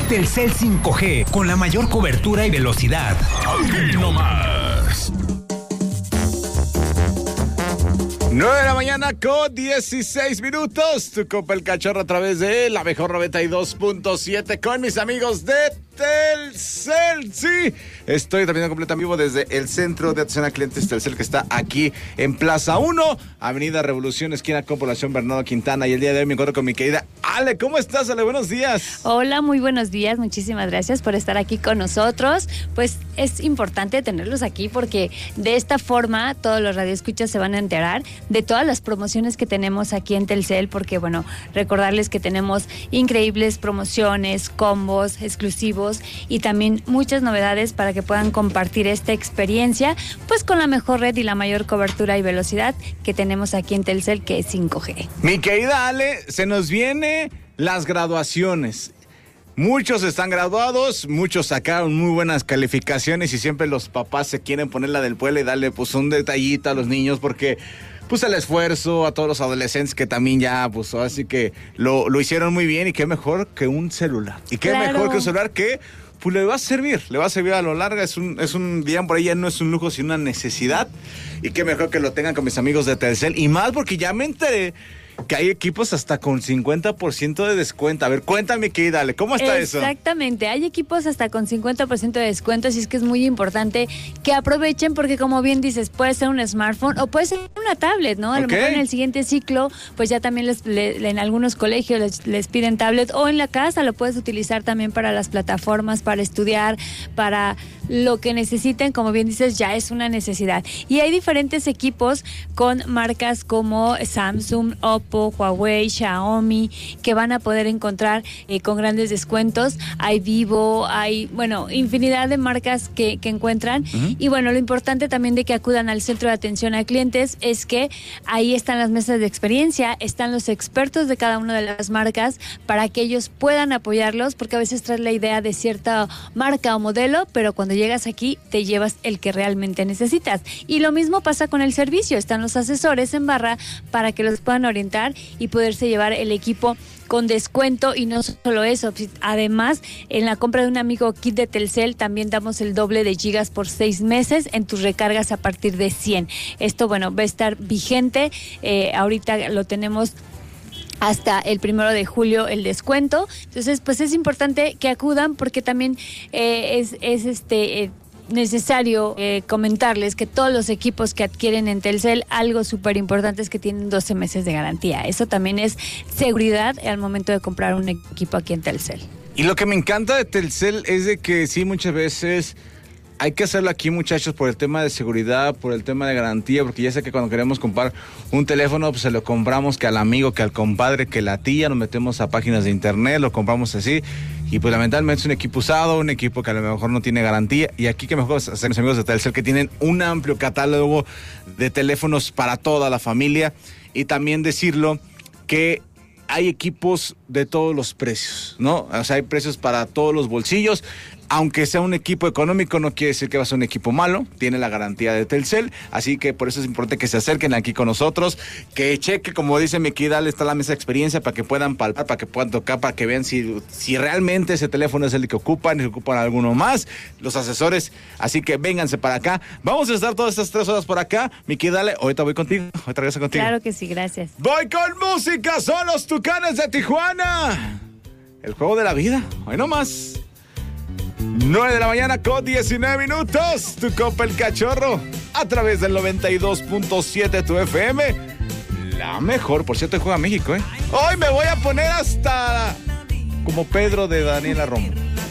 Telcel 5G, con la mayor cobertura y velocidad. Aquí nomás. 9 de la mañana con 16 minutos. Tu Copa el Cachorro a través de la mejor 92.7 con mis amigos de Telcel. Sí, estoy también completamente vivo desde el Centro de Atención a Clientes Telcel, que está aquí en Plaza 1, Avenida Revolución, esquina con Población Bernardo Quintana. Y el día de hoy me encuentro con mi querida Ale. ¿Cómo estás, Ale? Buenos días. Hola, muy buenos días. Muchísimas gracias por estar aquí con nosotros. Pues es importante tenerlos aquí porque de esta forma todos los radioescuchas se van a enterar de todas las promociones que tenemos aquí en Telcel, porque bueno, recordarles que tenemos increíbles promociones, combos exclusivos y también muchas novedades para que puedan compartir esta experiencia pues con la mejor red y la mayor cobertura y velocidad que tenemos aquí en Telcel, que es 5G. Mi querida Ale, se nos viene las graduaciones. Muchos están graduados, muchos sacaron muy buenas calificaciones y siempre los papás se quieren poner la del pueblo y darle pues un detallito a los niños porque pues el esfuerzo, a todos los adolescentes que también ya pues así que lo hicieron muy bien, y qué mejor que un celular. Y qué mejor que un celular que pues le va a servir a lo largo. Es un día por ahí, ya no es un lujo sino una necesidad, y qué mejor que lo tengan con mis amigos de Telcel. Y más porque ya me enteré que hay equipos hasta con 50% de descuento. A ver, cuéntame, querida Ale, ¿cómo está eso? Exactamente, hay equipos hasta con 50% de descuento, así es que es muy importante que aprovechen porque, como bien dices, puede ser un smartphone o puede ser una tablet, ¿no? A lo mejor en el siguiente ciclo, pues ya también en algunos colegios les piden tablet, o en la casa lo puedes utilizar también para las plataformas, para estudiar, para lo que necesiten. Como bien dices, ya es una necesidad. Y hay diferentes equipos con marcas como Samsung, Oppo, Huawei, Xiaomi, que van a poder encontrar con grandes descuentos. Hay Vivo, hay, bueno, infinidad de marcas que encuentran. Uh-huh. Y bueno, lo importante también de que acudan al Centro de Atención a Clientes es que ahí están las mesas de experiencia, están los expertos de cada una de las marcas para que ellos puedan apoyarlos, porque a veces traes la idea de cierta marca o modelo, pero cuando llegas aquí te llevas el que realmente necesitas. Y lo mismo pasa con el servicio, están los asesores en barra para que los puedan orientar y poderse llevar el equipo con descuento. Y no solo eso, además en la compra de un amigo kit de Telcel también damos el doble de gigas por 6 meses en tus recargas a partir de 100. Esto, bueno, va a estar vigente, ahorita lo tenemos hasta el 1 de julio el descuento. Entonces, pues es importante que acudan porque también es necesario comentarles que todos los equipos que adquieren en Telcel, algo súper importante es que tienen 12 meses de garantía. Eso también es seguridad al momento de comprar un equipo aquí en Telcel. Y lo que me encanta de Telcel es de que sí, muchas veces hay que hacerlo aquí, muchachos, por el tema de seguridad, por el tema de garantía, porque ya sé que cuando queremos comprar un teléfono, pues se lo compramos que al amigo, que al compadre, que la tía, nos metemos a páginas de internet, lo compramos así, y pues lamentablemente es un equipo usado, un equipo que a lo mejor no tiene garantía, y aquí que mejor hacer mis amigos de Telcel, que tienen un amplio catálogo de teléfonos para toda la familia. Y también decirlo que hay equipos de todos los precios, ¿no? O sea, hay precios para todos los bolsillos. Aunque sea un equipo económico, no quiere decir que va a ser un equipo malo. Tiene la garantía de Telcel, así que por eso es importante que se acerquen aquí con nosotros, que cheque, como dice mi querida, está la mesa de experiencia para que puedan palpar, para que puedan tocar, para que vean si realmente ese teléfono es el que ocupan, si ocupan alguno más, los asesores. Así que vénganse para acá. Vamos a estar todas estas 3 horas por acá. Mi querida, ahorita voy contigo, ahorita regreso contigo. Claro que sí, gracias. Voy con música, son los Tucanes de Tijuana. El juego de la vida, hoy nomás. 9 de la mañana con 19 minutos. Tu Copa el Cachorro a través del 92.7 tu FM. La mejor, por cierto, juega México, Hoy me voy a poner hasta como Pedro de Daniela Romo.